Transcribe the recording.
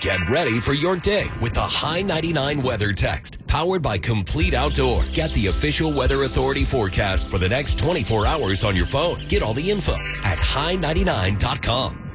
Get ready for your day with the High 99 Weather Text, powered by Complete Outdoor. Get the official Weather Authority forecast for the next 24 hours on your phone. Get all the info at high99.com.